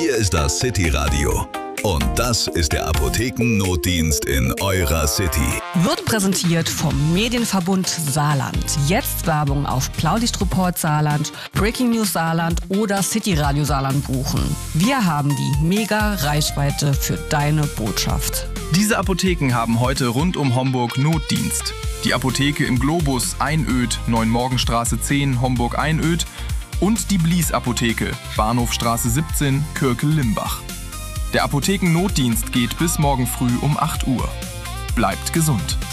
Hier ist das City Radio. Und das ist der Apothekennotdienst in eurer City. Wird präsentiert vom Medienverbund Saarland. Jetzt Werbung auf Blaulichtreport Saarland, Breaking News Saarland oder City Radio Saarland buchen. Wir haben die mega Reichweite für deine Botschaft. Diese Apotheken haben heute rund um Homburg Notdienst. Die Apotheke im Globus Einöd, 9-Morgenstraße 10, Homburg-Einöd und die Blies-Apotheke, Bahnhofstraße 17, Kürkel-Limbach. Der Apothekennotdienst geht bis morgen früh um 8 Uhr. Bleibt gesund.